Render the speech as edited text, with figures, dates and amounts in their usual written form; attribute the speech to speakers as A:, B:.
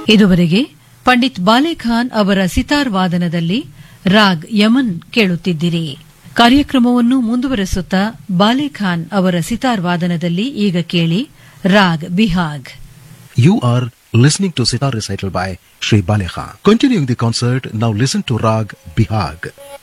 A: ಇದುವರೆಗೆ ಪಂಡಿತ್ ಬಾಲೇಖಾನ್ ಅವರ ಸಿತಾರ್ ವಾದನದಲ್ಲಿ ರಾಗ್ ಯಮನ್ ಕೇಳುತ್ತಿದ್ದಿರಿ. ಕಾರ್ಯಕ್ರಮವನ್ನು ಮುಂದುವರೆಸುತ್ತಾ ಬಾಲೇಖಾನ್ ಅವರ ಸಿತಾರ್ ವಾದನದಲ್ಲಿ ಈಗ ಕೇಳಿ raag Bihag.
B: You are listening to sitar recital by Shri Balekhan. Continuing the concert, now listen to Rag Bihag.